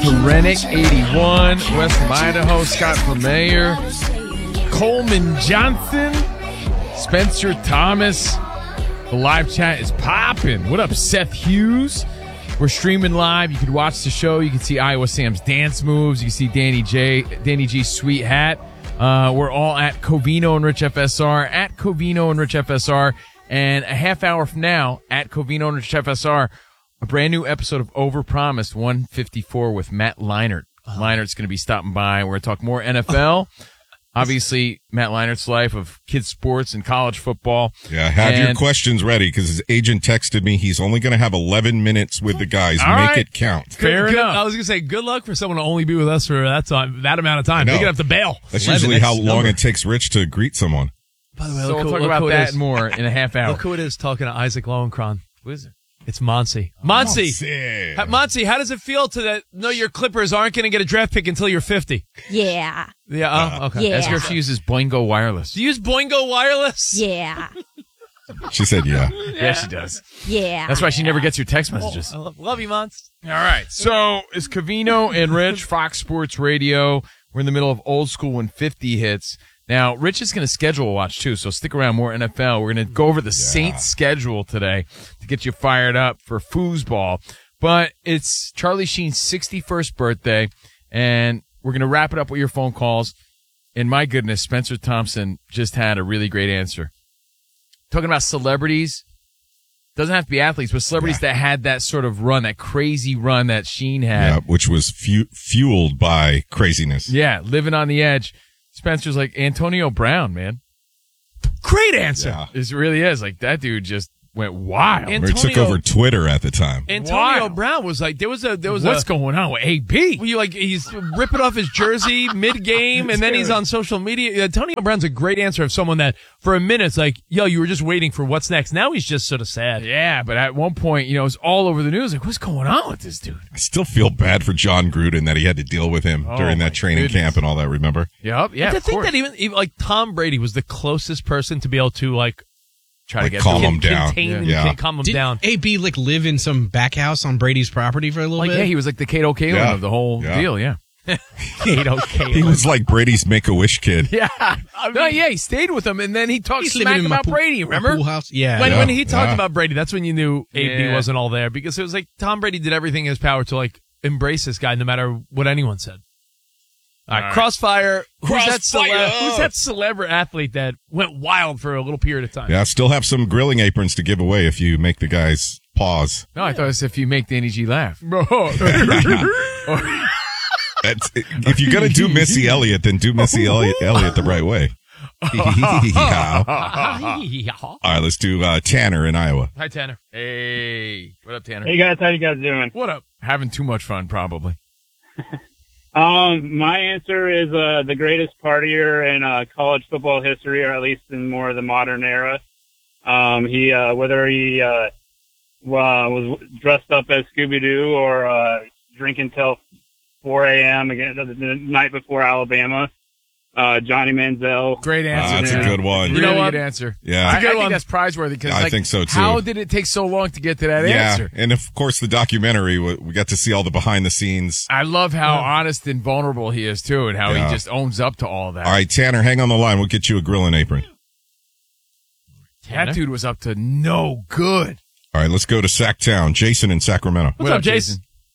Renick, 81. West from Idaho, Scott from Mayor. Coleman Johnson. Spencer Thomas. The live chat is popping. What up, Seth Hughes? We're streaming live. You can watch the show. You can see Iowa Sam's dance moves. You can see Danny G's sweet hat. We're all at Covino and Rich FSR, at Covino and Rich FSR. And a half hour from now, at Covino and Rich FSR, a brand new episode of Overpromised 154 with Matt Leinart. Leinert's going to be stopping by. We're going to talk more NFL. Obviously, Matt Leinert's life of kids sports and college football. Yeah, have your questions ready because his agent texted me he's only going to have 11 minutes with the guys. Make it count. Fair enough. I was going to say, good luck for someone to only be with us for that amount of time. They're going to have to bail. That's usually how long it takes Rich to greet someone. By the way, so we'll talk about that and more in a half hour. Look who it is talking to Isaac Lowenkron. Who is it? It's Monty. Monty, how does it feel to know your Clippers aren't going to get a draft pick until you're 50? Yeah. Yeah. Okay. Yeah. Ask her if she uses Boingo Wireless. Do you use Boingo Wireless? Yeah. She said, yeah. Yeah, she does. Yeah. That's why she never gets your text messages. I love you, Mons. All right. So it's Covino and Rich, Fox Sports Radio. We're in the middle of old school when 50 hits. Now, Rich is going to schedule a watch, too, so stick around. More NFL. We're going to go over the Saints schedule today to get you fired up for foosball. But it's Charlie Sheen's 61st birthday, and we're going to wrap it up with your phone calls. And my goodness, Spencer Thompson just had a really great answer. Talking about celebrities. Doesn't have to be athletes, but celebrities that had that sort of run, that crazy run that Sheen had. Yeah, which was fueled by craziness. Yeah, living on the edge. Spencer's like Antonio Brown, man. Great answer. Yeah. It really is. Like, that dude just went wild. He took over Twitter at the time. Antonio Brown was like, there was what's going on with AB? He's ripping off his jersey mid-game, and then he's on social media. Antonio Brown's a great answer of someone that, for a minute, it's like, yo, you were just waiting for what's next. Now he's just sort of sad. Yeah, but at one point, it was all over the news. Like, what's going on with this dude? I still feel bad for John Gruden that he had to deal with him during that training camp and all that, remember? Yep, yeah, I think that even like Tom Brady was the closest person to be able to try to get calm him down. Calm him down. AB live in some back house on Brady's property for a little bit? Yeah, he was like the Kato Kalin of the whole deal, yeah. Kato Kalin. He was like Brady's Make-A-Wish kid. Yeah. He stayed with him, and then he talked smack about Brady, remember? Pool house? Yeah. When he talked about Brady, that's when you knew AB wasn't all there, because it was like Tom Brady did everything in his power to embrace this guy no matter what anyone said. All right, Crossfire. Who's that celebrity athlete that went wild for a little period of time? Yeah, still have some grilling aprons to give away if you make the guys pause. No, I thought it was if you make Danny G laugh. If you're going to do Missy Elliott, then do Missy Elliott the right way. All right, let's do Tanner in Iowa. Hi, Tanner. Hey. What up, Tanner? Hey, guys. How you guys doing? What up? Having too much fun, probably. My answer is the greatest partier in college football history, or at least in more of the modern era. Whether he was dressed up as Scooby-Doo or drinking till 4 a.m. again the night before Alabama, Johnny Manziel. Great answer. That's a good one. You know what? Good answer. Yeah, I think that's prizeworthy because I think so too. How did it take so long to get to that answer? And of course the documentary, we got to see all the behind the scenes. I love how honest and vulnerable he is too, and how he just owns up to all that. All right, Tanner, hang on the line. We'll get you a grilling apron. That dude was up to no good. All right, let's go to Sacktown. Jason in Sacramento. What's up, Jason?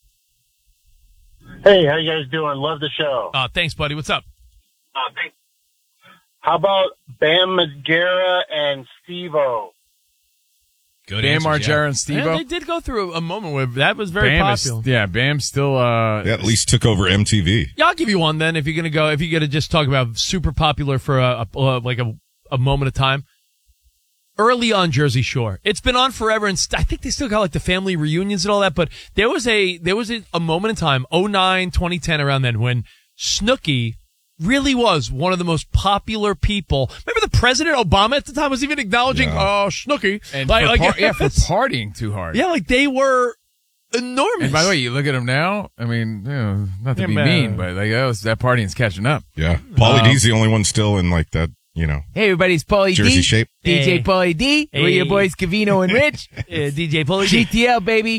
Hey, how you guys doing? Love the show. Thanks, buddy. What's up? Thanks. How about Bam Margera and Steve-O? Good Bam answers, Margera and Steve-O. Yeah, they did go through a moment where that was very popular. Bam still at least took over MTV. Yeah, I'll give you one then if you're going to just talk about super popular for a moment of time. Early on Jersey Shore. It's been on forever, and I think they still got the family reunions and all that, but there was a moment in time, 2009, 2010, around then, when Snooki really was one of the most popular people. Remember the President Obama at the time was even acknowledging Snooki. And for partying too hard. Yeah, they were enormous. And by the way, you look at them now, I mean, not to be mean, but that partying's catching up. Yeah. Pauly D's the only one still in that you know, Hey, everybody, it's Paulie jersey D. shape. DJ Hey. Paulie D. We're your Hey. boys, Cavino and Rich. DJ Paulie D. GTL, baby.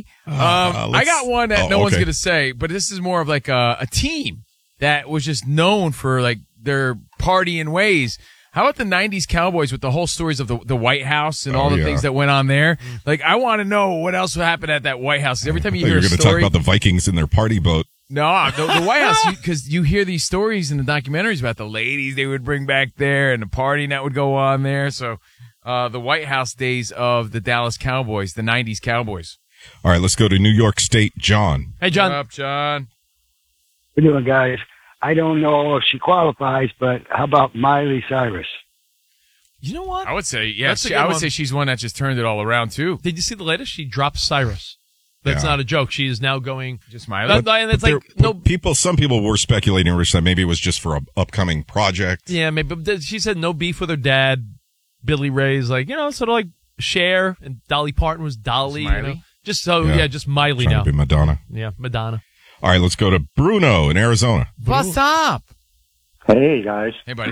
I got one that no one's okay. going to say, but this is more of like a team that was just known for like their partying ways. How about the 90s Cowboys with the whole stories of the White House and all the things that went on there? Like, I want to know what else happened at that White House. Every time you I thought hear you were a going to talk story. about the Vikings and their party boat. No, the White House, because you hear these stories in the documentaries about the ladies they would bring back there and the partying that would go on there. So, the White House days of the Dallas Cowboys, the 90s Cowboys. All right, let's go to New York State. John. Hey, John. What up, John? What you doing, guys? I don't know if she qualifies, but how about Miley Cyrus? You know what? I would say, That's a good I would one. say she's one that just turned it all around, too. Did you see the latest? She dropped Cyrus. That's Yeah. not a joke. She is now going. Just Miley. And it's like, Some people were speculating, Rich, that maybe it was just for an upcoming project. yeah, maybe. But she said no beef with her dad. Billy Ray's like, sort of like Cher, and Dolly Parton was Dolly. Just You Miley? know? Just so, Yeah. just Miley Trying now. to be Madonna. Yeah, Madonna. All right, let's go to Bruno in Arizona. What's up? Hey, guys. Hey, buddy.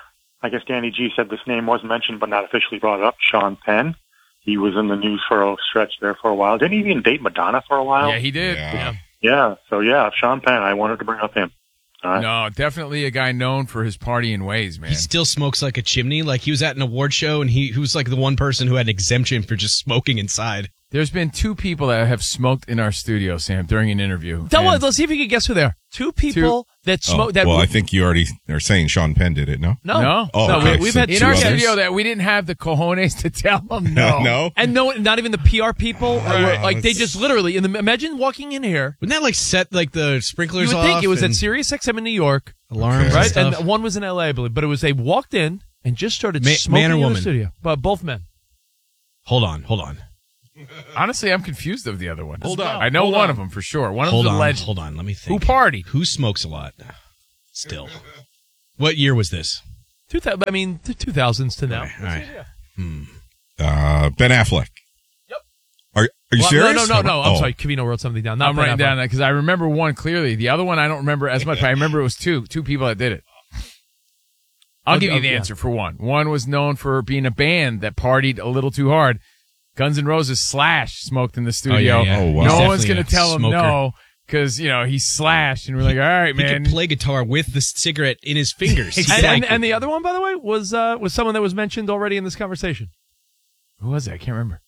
I guess Danny G said this name was mentioned but not officially brought up. Sean Penn. He was in the news for a stretch there for a while. Didn't he even date Madonna for a while? Yeah, he did. Yeah. Yeah. So, yeah, Sean Penn. I wanted to bring up him. All right. No, definitely a guy known for his partying ways, man. He still smokes like a chimney. Like he was at an award show and he was like the one person who had an exemption for just smoking inside. There's been two people that have smoked in our studio, Sam, during an interview. Let's see if you can guess who they are. Two people that smoke. That well, I think you already are saying Sean Penn did it, no? no. Oh, No, okay. we've So had In two our others? studio that we didn't have the cojones to tell them no. No? And no, not even the PR people. Right. Like they just literally imagine walking in here. Wouldn't that like set like the You sprinklers would off? think it was at and Sirius XM in New York, alarms, Okay. right? And stuff? And one was in LA, I believe. But it was they walked in and just started Man smoking or in the woman? studio. But both men. Hold on. Honestly, I'm confused of the other one. Hold on. I know Hold one on. of them for sure. One of Hold them's a on. legend. Hold on. Let me Who think. partied? Who smokes a lot? Still. What year was this? 2000. I mean, the 2000s to now. All right. Ben Affleck. Yep. Are you serious? No. I'm Oh. sorry. Cavino wrote something down. Not I'm Ben writing Affleck. down that because I remember one clearly. The other one I don't remember as much. But I remember it was two people that did it. I'll give you the yeah. answer for one. One was known for being a band that partied a little too hard. Guns N' Roses Slash smoked in the studio. yeah. Oh, wow. No He's one's definitely going a to tell him smoker. no because, he's Slash. And we're like, all right, He man. could play guitar with the cigarette in his fingers. And the other one, by the way, was someone that was mentioned already in this conversation. Who was it? I can't remember.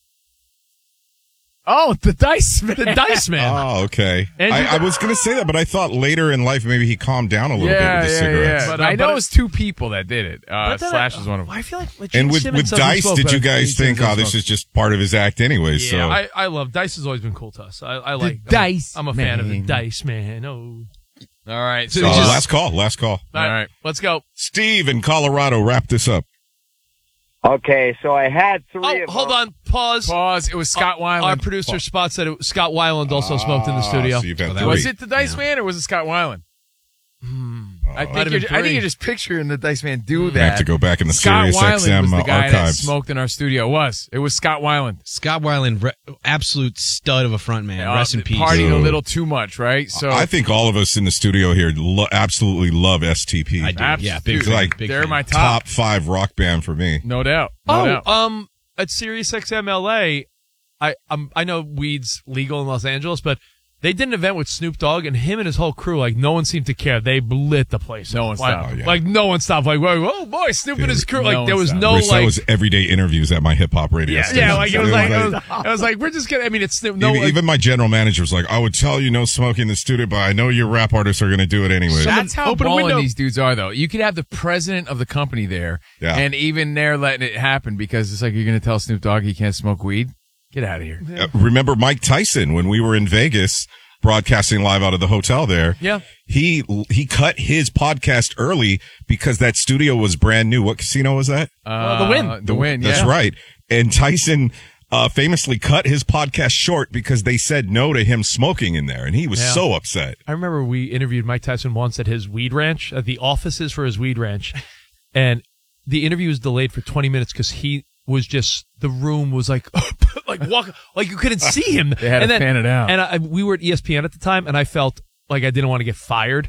Oh, the Dice Man. The Dice Man. Oh, okay. Andrew- I was going to say that, but I thought later in life maybe he calmed down a little bit with the cigarettes. But, I know but- it was two people that did it. But then Slash is one of them. I feel like And Gene with Simmons doesn't Dice, smoke, did but you I guys Gene think, Simmons oh, this doesn't is just part of his act anyway? Yeah, So I love Dice. Has always been cool to us. I like Dice I'm a fan of the Man. Dice Man. Oh, All right. So So last call. all right. let's go. Steve in Colorado, wrap this up. Okay, so I had three Oh, of hold them. on. Pause. Pause. It was Scott Weiland. Our producer Spot said Scott Weiland also smoked in the studio. So you've had that three. Was it the Dice Man or was it Scott Weiland? I Might have think been three. you're just picturing the Dice Man do I have that. to go back in the Scott Sirius Weiland was XM the guy that archives. smoked in our studio. It was Scott Weiland. Scott Weiland, absolute stud of a front man. Rest in peace. Partied a So- little too much, right? So I think all of us in the studio here absolutely love STP. I do. Yeah, Absolutely. big fan. Like, big they're fan. my top. Top 5 rock band for me. No doubt. No doubt. At Sirius XM LA, I know weed's legal in Los Angeles, but they did an event with Snoop Dogg and him and his whole crew. Like no one seemed to care. They lit the place. No one like, stopped. Oh, yeah. Like no one stopped. Like oh boy, Snoop and his crew. No Like one there was stopped. no Rich, that like. was everyday interviews at my hip hop radio station. Yeah, like it was So like when I was like we're just gonna. I mean, it's Snoop. No, even, like, even my general manager was like, I would tell you no smoking in the studio, but I know your rap artists are going to do it anyway. That's how open a balling window. these dudes are, though. You could have the president of the company there, Yeah. and even they're letting it happen because it's like you're going to tell Snoop Dogg he can't smoke weed. Get out of here. Remember Mike Tyson when we were in Vegas broadcasting live out of the hotel there? Yeah. He cut his podcast early because that studio was brand new. What casino was that? The Wynn. The Wynn. That's yeah. right. And Tyson famously cut his podcast short because they said no to him smoking in there, and he was Yeah. so upset. I remember we interviewed Mike Tyson once at his weed ranch, at the offices for his weed ranch, and the interview was delayed for 20 minutes because he was just the room was like like you couldn't see him. They had to fan it out. And we were at ESPN at the time, and I felt like I didn't want to get fired.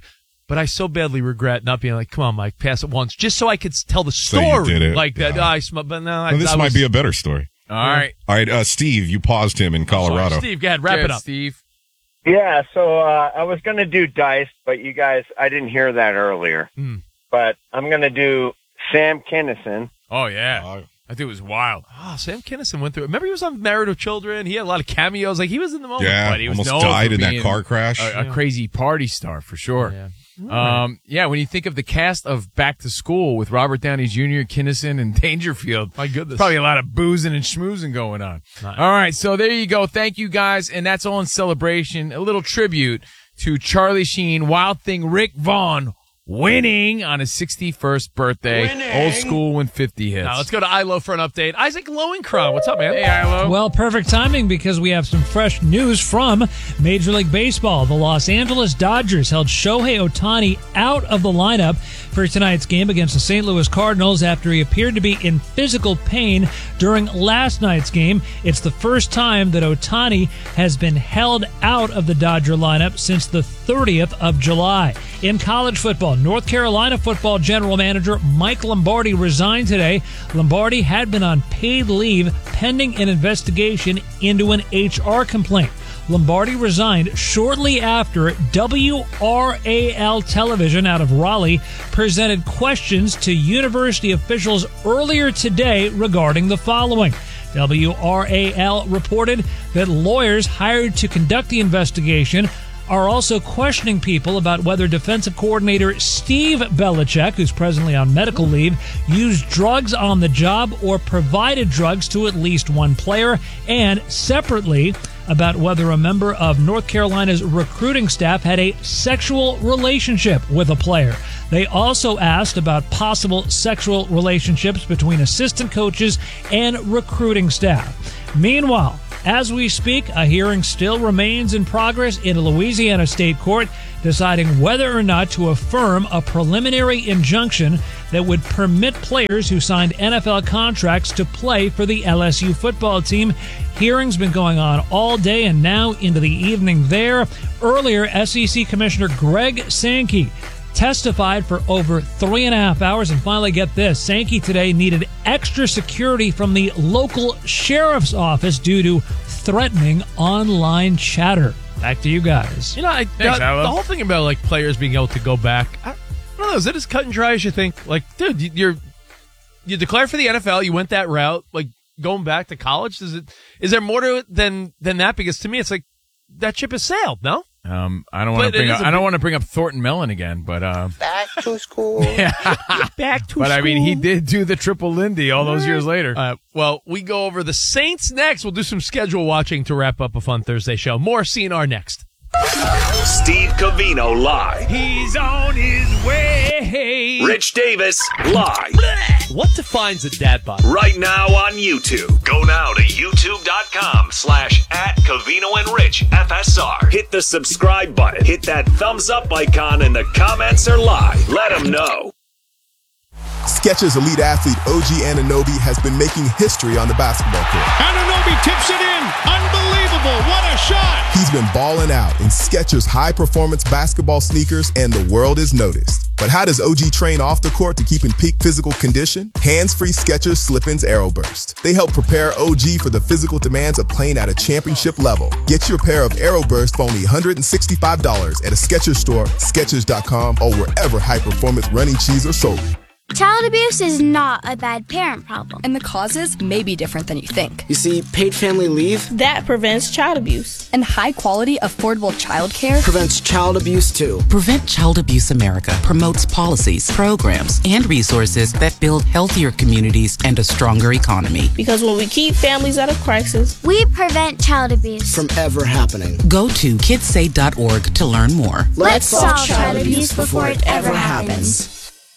but I so badly regret not being like, come on, Mike, pass it once, just so I could tell the So you story did it. like that. Yeah. But no, Well, this might be a better story. All right. All right, Steve, you paused him in Colorado. Steve, go ahead, wrap it up. Steve. Yeah, so I was going to do Dice, but you guys, I didn't hear that earlier. But I'm going to do Sam Kinison. Oh, yeah. I think it was wild. Oh, Sam Kinison went through it. Remember he was on Married with Children? He had a lot of cameos. Like, he was in the moment. Yeah, But he was almost known died for in that being car crash. A crazy party star, for sure. Yeah. When you think of the cast of Back to School with Robert Downey Jr., Kinnison, and Dangerfield, My goodness. probably a lot of boozing and schmoozing going on. Nice. All right, so there you go. Thank you, guys. And that's all in celebration. A little tribute to Charlie Sheen, Wild Thing Rick Vaughn, winning on his 61st birthday. Old school when 50 hits. Now let's go to ILO for an update. Isaac Lowenkron, what's up, man? Hey, ILO. Well, perfect timing because we have some fresh news from Major League Baseball. The Los Angeles Dodgers held Shohei Ohtani out of the lineup for tonight's game against the St. Louis Cardinals after he appeared to be in physical pain during last night's game. It's the first time that Ohtani has been held out of the Dodger lineup since the 30th of July. In college football, North Carolina football general manager Mike Lombardi resigned today. Lombardi had been on paid leave pending an investigation into an HR complaint. Lombardi resigned shortly after WRAL television out of Raleigh presented questions to university officials earlier today regarding the following. WRAL reported that lawyers hired to conduct the investigation are also questioning people about whether defensive coordinator Steve Belichick, who's presently on medical leave, used drugs on the job or provided drugs to at least one player, and separately about whether a member of North Carolina's recruiting staff had a sexual relationship with a player. They also asked about possible sexual relationships between assistant coaches and recruiting staff. Meanwhile, as we speak, a hearing still remains in progress in a Louisiana state court deciding whether or not to affirm a preliminary injunction that would permit players who signed NFL contracts to play for the LSU football team. Hearing's been going on all day and now into the evening there. Earlier, SEC Commissioner Greg Sankey testified for over 3.5 hours. And finally, get this, Sankey today needed extra security from the local sheriff's office due to threatening online chatter. Back to you guys. You know, the whole thing about like players being able to go back, I don't know, is it as cut and dry as you think? Like, dude, you declare for the NFL, you went that route, like going back to college. Is there more to it than that? Because to me, it's like that ship has sailed. No. I don't want to bring up Thornton Mellon again, but back to school. Yeah. Back to but school. I mean, he did do the triple Lindy all those years later. Well, we go over the Saints next. We'll do some schedule watching to wrap up a fun Thursday show. More CNR next. Steve Covino live. He's on his way. Rich Davis live. What defines a dad bod? Right now on YouTube. Go now to youtube.com/@CovinoandRichFSR. Hit the subscribe button. Hit that thumbs up icon and the comments are live. Let them know. Skechers elite athlete OG Anunoby has been making history on the basketball court. Anunoby tips it in. Unbelievable. What a shot. He's been balling out in Skechers high-performance basketball sneakers, and the world is noticed. But how does OG train off the court to keep in peak physical condition? Hands-free Skechers Slip-ins Aeroburst. They help prepare OG for the physical demands of playing at a championship level. Get your pair of Aeroburst for only $165 at a Skechers store, Skechers.com, or wherever high-performance running shoes are sold. Child abuse is not a bad parent problem. And the causes may be different than you think. You see, paid family leave that prevents child abuse. And high-quality, affordable childcare prevents child abuse, too. Prevent Child Abuse America promotes policies, programs, and resources that build healthier communities and a stronger economy. Because when we keep families out of crisis, we prevent child abuse from ever happening. Go to kidssay.org to learn more. Let's solve child abuse before it ever happens.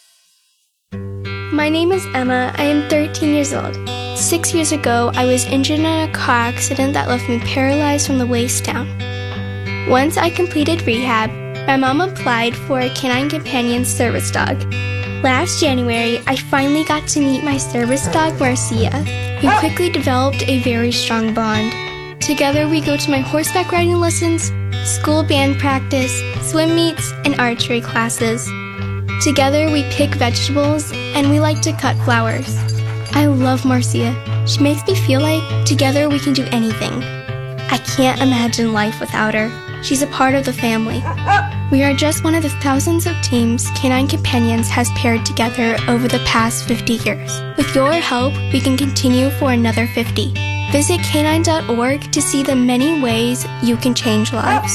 My name is Emma. I am 13 years old. 6 years ago, I was injured in a car accident that left me paralyzed from the waist down. Once I completed rehab, my mom applied for a canine companion service dog. Last January, I finally got to meet my service dog, Marcia. We quickly developed a very strong bond. Together, we go to my horseback riding lessons, school band practice, swim meets, and archery classes. Together we pick vegetables and we like to cut flowers. I love Marcia. She makes me feel like together we can do anything. I can't imagine life without her. She's a part of the family. We are just one of the thousands of teams Canine Companions has paired together over the past 50 years. With your help, we can continue for another 50. Visit canine.org to see the many ways you can change lives.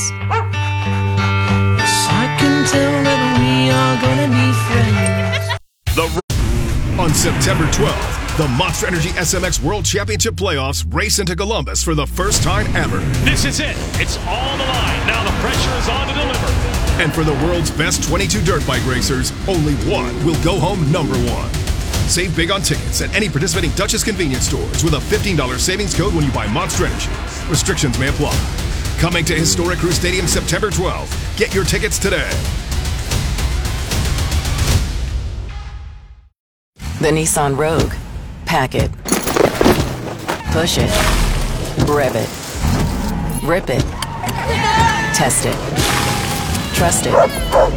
I can tell that we are gonna be friends. On September 12th, the Monster Energy SMX World Championship Playoffs race into Columbus for the first time ever. This is it. It's all the line. Now the pressure is on to deliver. And for the world's best 22 dirt bike racers, only one will go home number one. Save big on tickets at any participating Duchess convenience stores with a $15 savings code when you buy Monster Energy. Restrictions may apply. Coming to Historic Crew Stadium September 12th. Get your tickets today. The Nissan Rogue. Pack it. Push it. Rev it. Rip it. Test it. Trust it.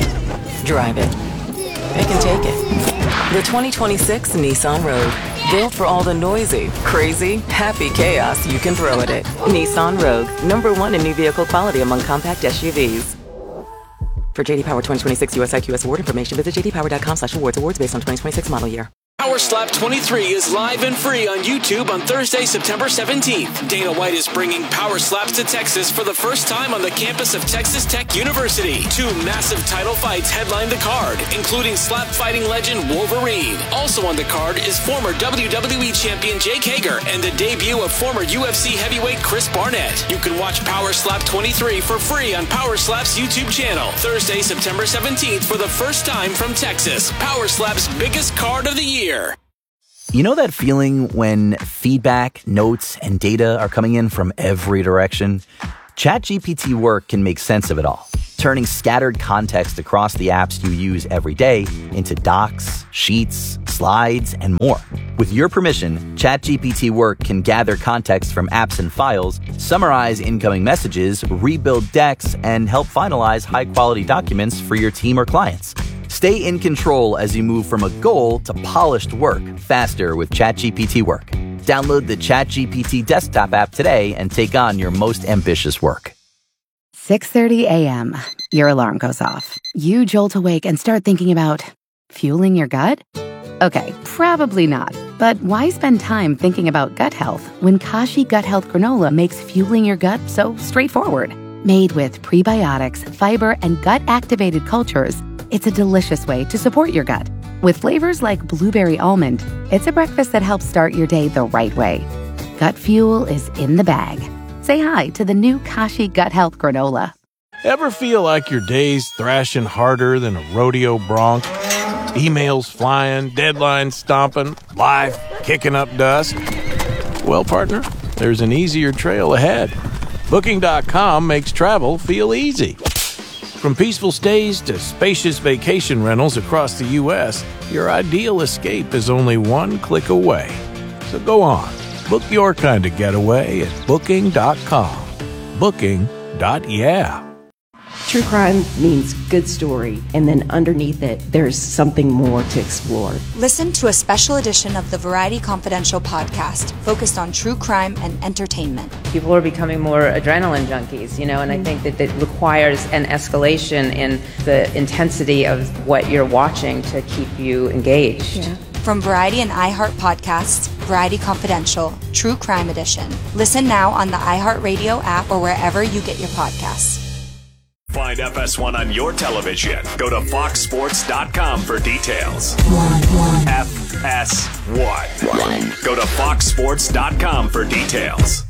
Drive it. Pick and take it. The 2026 Nissan Rogue. Built for all the noisy, crazy, happy chaos you can throw at it. Nissan Rogue. #1 in new vehicle quality among compact SUVs. For JD Power 2026 US IQS award information, visit jdpower.com/awards. Awards based on 2026 model year. Power Slap 23 is live and free on YouTube on Thursday, September 17th. Dana White is bringing Power Slaps to Texas for the first time on the campus of Texas Tech University. 2 massive title fights headline the card, including slap fighting legend Wolverine. Also on the card is former WWE champion Jake Hager and the debut of former UFC heavyweight Chris Barnett. You can watch Power Slap 23 for free on Power Slap's YouTube channel. Thursday, September 17th for the first time from Texas. Power Slap's biggest card of the year. You know that feeling when feedback, notes, and data are coming in from every direction? ChatGPT Work can make sense of it all, turning scattered context across the apps you use every day into docs, sheets, slides, and more. With your permission, ChatGPT Work can gather context from apps and files, summarize incoming messages, rebuild decks, and help finalize high-quality documents for your team or clients. Stay in control as you move from a goal to polished work faster with ChatGPT Work. Download the ChatGPT desktop app today and take on your most ambitious work. 6:30 a.m. Your alarm goes off. You jolt awake and start thinking about fueling your gut? Okay, probably not. But why spend time thinking about gut health when Kashi Gut Health Granola makes fueling your gut so straightforward? Made with prebiotics, fiber, and gut-activated cultures, it's a delicious way to support your gut. With flavors like blueberry almond, it's a breakfast that helps start your day the right way. Gut fuel is in the bag. Say hi to the new Kashi Gut Health Granola. Ever feel like your day's thrashing harder than a rodeo bronc? Emails flying, deadlines stomping, life kicking up dust? Well, partner, there's an easier trail ahead. Booking.com makes travel feel easy. From peaceful stays to spacious vacation rentals across the U.S., your ideal escape is only one click away. So go on, book your kind of getaway at Booking.com. Booking.yeah. True crime means good story, and then underneath it, there's something more to explore. Listen to a special edition of the Variety Confidential podcast focused on true crime and entertainment. People are becoming more adrenaline junkies, and I think that it requires an escalation in the intensity of what you're watching to keep you engaged. Yeah. From Variety and iHeart Podcasts, Variety Confidential, True Crime Edition. Listen now on the iHeartRadio app or wherever you get your podcasts. Find FS1 on your television. Go to foxsports.com for details. FS1. Go to foxsports.com for details.